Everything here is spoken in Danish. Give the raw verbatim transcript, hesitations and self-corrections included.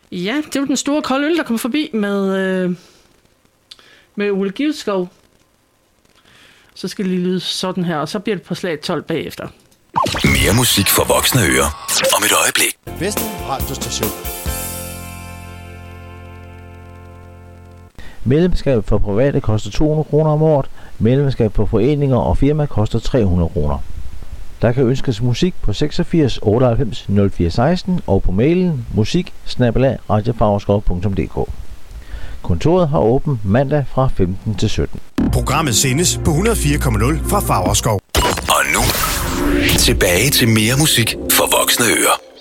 Ja, det var den store kolde øl, der kom forbi med, øh, med Ole Givskov. Så skal det lige lyde sådan her, og så bliver det på slag tolv bagefter. Mere musik for voksne ører om et øjeblik. Vesten radiostation. Medlemskab for private koster to hundrede kroner om året. Medlemskab for foreninger og firma koster tre hundrede kroner. Der kan ønskes musik på seksogfirs otteoghalvfems nul fire seksten og på mailen musik snabel-a radiofagerskov punktum d k. Kontoret har åbent mandag fra femten til sytten. Programmet sendes på hundrede og fire komma nul fra Fagerskov. Og nu tilbage til mere musik for voksne ører.